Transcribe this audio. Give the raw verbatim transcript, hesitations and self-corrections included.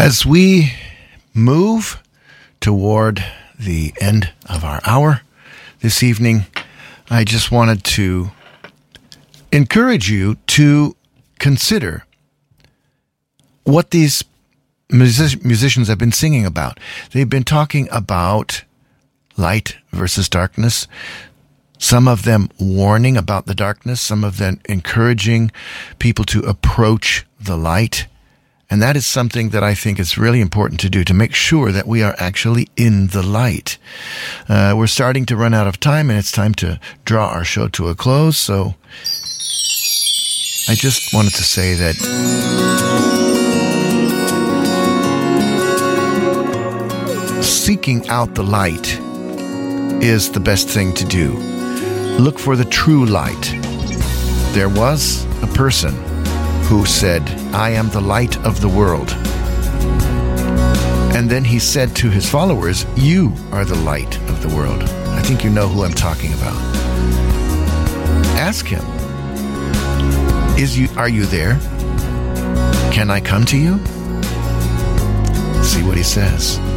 As we move toward the end of our hour this evening, I just wanted to encourage you to consider what these music- musicians have been singing about. They've been talking about light versus darkness, some of them warning about the darkness, some of them encouraging people to approach the light. And that is something that I think is really important to do, to make sure that we are actually in the light. Uh, we're starting to run out of time, and it's time to draw our show to a close. So I just wanted to say that seeking out the light is the best thing to do. Look for the true light. There was a person who said, "I am the light of the world." And then he said to his followers, "You are the light of the world." I think you know who I'm talking about. Ask him, Is you, are you there? Can I come to you? See what he says.